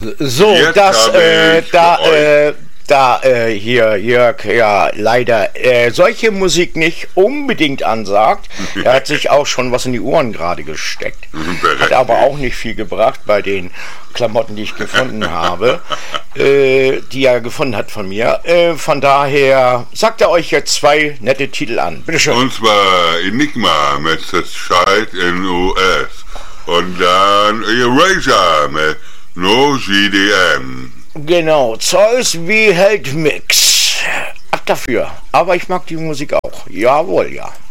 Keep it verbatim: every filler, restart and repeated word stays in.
So, Jetzt das, habe äh, ich da, für euch- äh, da, äh, hier, Jörg, ja, leider, äh, solche Musik nicht unbedingt ansagt. Er hat sich auch schon was in die Ohren gerade gesteckt. Hat aber auch nicht viel gebracht bei den Klamotten, die ich gefunden habe, äh, die er gefunden hat von mir. Äh, von daher sagt er euch jetzt zwei nette Titel an. Bitteschön. Und zwar Enigma mit The Child in U S. Und dann Erasure mit No G D M. Genau, Zeus wie Held Mix. Ab dafür. Aber ich mag die Musik auch. Jawohl, ja.